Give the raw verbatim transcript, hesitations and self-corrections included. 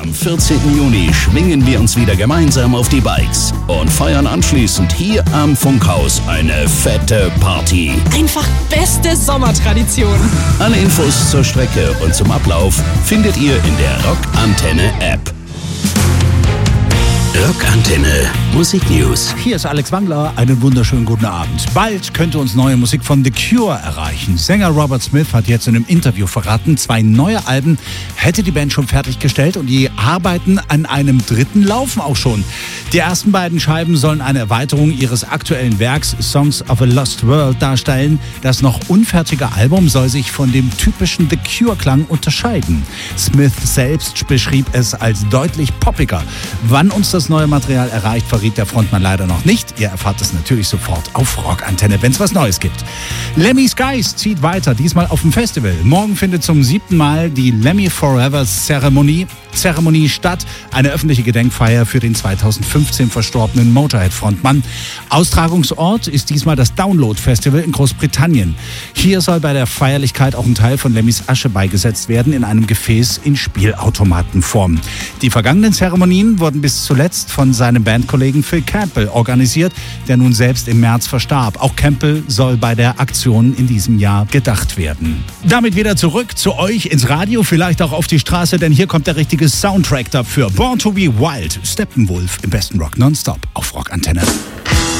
Am vierzehnten Juni schwingen wir uns wieder gemeinsam auf die Bikes und feiern anschließend hier am Funkhaus eine fette Party. Einfach beste Sommertradition. Alle Infos zur Strecke und zum Ablauf findet ihr in der Rockantenne-App. Rockantenne Musiknews. Hier ist Alex Wangler. Einen wunderschönen guten Abend. Bald könnte uns neue Musik von The Cure erreichen. Sänger Robert Smith hat jetzt in einem Interview verraten, zwei neue Alben hätte die Band schon fertiggestellt und die Arbeiten an einem dritten laufen auch schon. Die ersten beiden Scheiben sollen eine Erweiterung ihres aktuellen Werks Songs of a Lost World darstellen. Das noch unfertige Album soll sich von dem typischen The Cure-Klang unterscheiden. Smith selbst beschrieb es als deutlich poppiger. Wann uns das neue Material erreicht, verriet der Frontmann leider noch nicht. Ihr erfahrt es natürlich sofort auf Rockantenne, wenn es was Neues gibt. Lemmy Skies zieht weiter, diesmal auf dem Festival. Morgen findet zum siebten Mal die Lemmy Forever Zeremonie, Zeremonie statt. Eine öffentliche Gedenkfeier für den zweitausendfünfzehn verstorbenen Motorhead-Frontmann. Austragungsort ist diesmal das Download-Festival in Großbritannien. Hier soll bei der Feierlichkeit auch ein Teil von Lemmys Asche beigesetzt werden in einem Gefäß in Spielautomatenform. Die vergangenen Zeremonien wurden bis zuletzt von seinem Bandkollegen Phil Campbell organisiert, der nun selbst im März verstarb. Auch Campbell soll bei der Aktion in diesem Jahr gedacht werden. Damit wieder zurück zu euch ins Radio, vielleicht auch auf die Straße, denn hier kommt der richtige Soundtrack dafür. Born to be Wild, Steppenwolf im besten Rock nonstop auf Rockantenne.